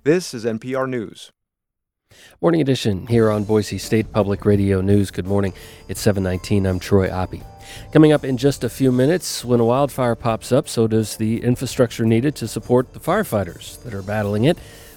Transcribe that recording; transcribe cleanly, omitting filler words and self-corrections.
This is NPR News. Morning edition here on Boise State Public Radio News. Good morning. It's 7:19. I'm Troy Oppie. Coming up in just a few minutes, when a wildfire pops up, so does the infrastructure needed to support the firefighters that are battling it.